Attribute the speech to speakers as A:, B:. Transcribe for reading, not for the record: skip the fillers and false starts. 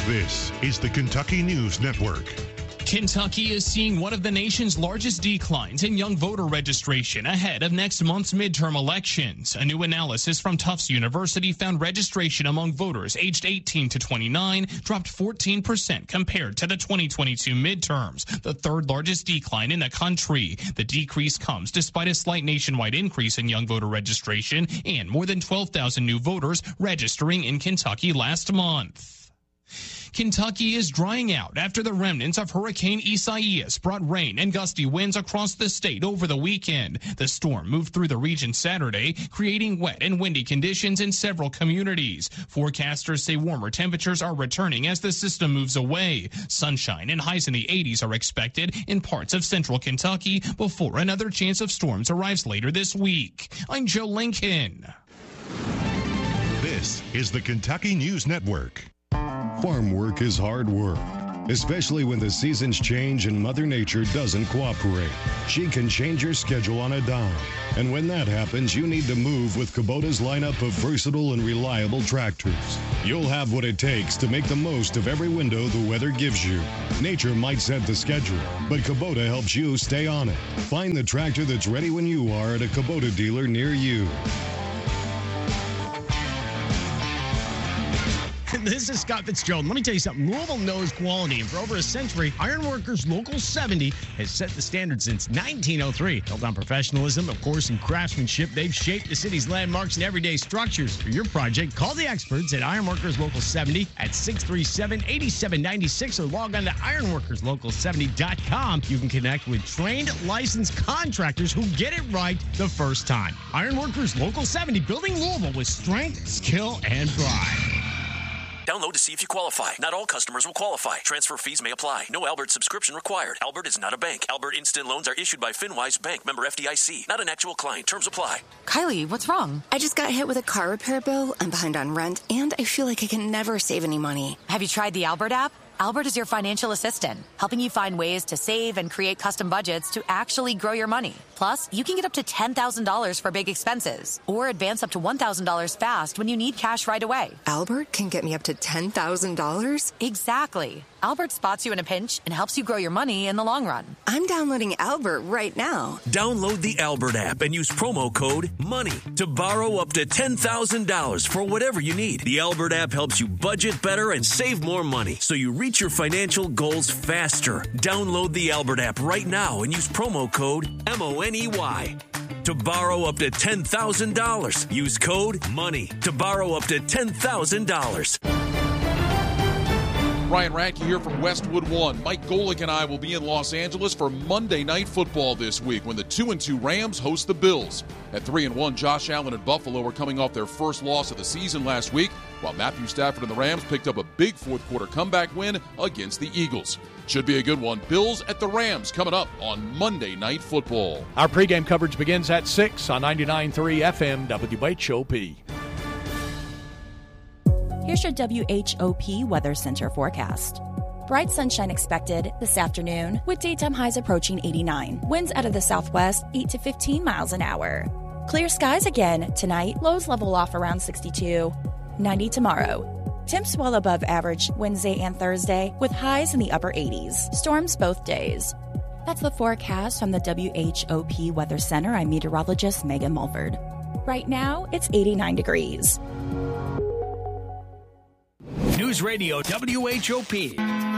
A: This is the Kentucky News Network.
B: Kentucky is seeing one of the nation's largest declines in young voter registration ahead of next month's midterm elections. A new analysis from Tufts University found registration among voters aged 18 to 29 dropped 14% compared to the 2022 midterms, the third largest decline in the country. The decrease comes despite a slight nationwide increase in young voter registration and more than 12,000 new voters registering in Kentucky last month. Kentucky is drying out after the remnants of Hurricane Isaias brought rain and gusty winds across the state over the weekend. The storm moved through the region Saturday, creating wet and windy conditions in several communities. Forecasters say warmer temperatures are returning as the system moves away. Sunshine and highs in the 80s are expected in parts of central Kentucky before another chance of storms arrives later this week. I'm Joe Lincoln.
A: This is the Kentucky News Network.
C: Farm work is hard work, especially when the seasons change and Mother Nature doesn't cooperate. She can change your schedule on a dime. And when that happens, you need to move with Kubota's lineup of versatile and reliable tractors. You'll have what it takes to make the most of every window the weather gives you. Nature might set the schedule, but Kubota helps you stay on it. Find the tractor that's ready when you are at a Kubota dealer near you.
D: This is Scott Fitzgerald. Let me tell you something. Louisville knows quality, and for over a century, Ironworkers Local 70 has set the standard since 1903. Built on professionalism, of course, and craftsmanship, they've shaped the city's landmarks and everyday structures. For your project, call the experts at Ironworkers Local 70 at 637-8796 or log on to ironworkerslocal70.com. You can connect with trained, licensed contractors who get it right the first time. Ironworkers Local 70, building Louisville with strength, skill, and pride.
E: Download to see if you qualify. Not all customers will qualify. Transfer fees may apply. No Albert subscription required. Albert is not a bank. Albert Instant Loans are issued by FinWise Bank, member FDIC. Not an actual client. Terms apply.
F: Kylie, what's wrong? I just got hit with a car repair bill. I'm behind on rent, and I feel like I can never save any money.
G: Have you tried the Albert app? Albert is your financial assistant, helping you find ways to save and create custom budgets to actually grow your money. Plus, you can get up to $10,000 for big expenses or advance up to $1,000 fast when you need cash right away.
F: Albert can get me up to $10,000?
G: Exactly. Albert spots you in a pinch and helps you grow your money in the long run.
F: I'm downloading Albert right now.
E: Download the Albert app and use promo code MONEY to borrow up to $10,000 for whatever you need. The Albert app helps you budget better and save more money so you reach your financial goals faster. Download the Albert app right now and use promo code MONEY to borrow up to $10,000. Use code MONEY to borrow up to $10,000.
H: Ryan Radke here from Westwood One. Mike Golick and I will be in Los Angeles for Monday Night Football this week when the 2-2 Rams host the Bills. At 3-1, Josh Allen and Buffalo are coming off their first loss of the season last week, while Matthew Stafford and the Rams picked up a big fourth-quarter comeback win against the Eagles. Should be a good one. Bills at the Rams coming up on Monday Night Football.
I: Our pregame coverage begins at 6 on 99.3 FM WHOP.
J: Here's your WHOP Weather Center forecast. Bright sunshine expected this afternoon with daytime highs approaching 89. Winds out of the southwest 8 to 15 miles an hour. Clear skies again tonight. Lows level off around 62. 90 tomorrow. Temps well above average Wednesday and Thursday with highs in the upper 80s. Storms both days. That's the forecast from the WHOP Weather Center. I'm meteorologist Megan Mulford. Right now, it's 89 degrees.
K: News Radio WHOP.